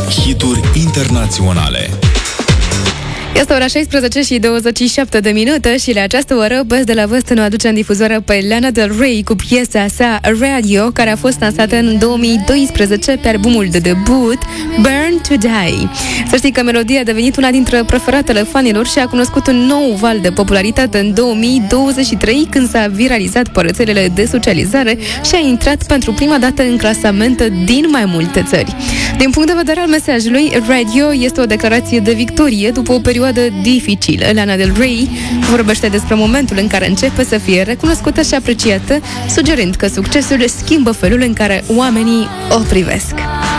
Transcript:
Hituri internaționale. Este ora 16 și 27 de minute și la această oră Best de la Vest ne aduce în difuzare pe Lana Del Rey cu piesa sa Radio, care a fost lansată în 2012 pe albumul de debut Burn to Die. Să știi că melodia a devenit una dintre preferatele fanilor și a cunoscut un nou val de popularitate în 2023, când s-a viralizat pe rețelele de socializare și a intrat pentru prima dată în clasamente din mai multe țări. Din punct de vedere al mesajului, Radio este o declarație de victorie după o perioadă dificilă. Lana Del Rey vorbește despre momentul în care începe să fie recunoscută și apreciată, sugerând că succesul schimbă felul în care oamenii o privesc.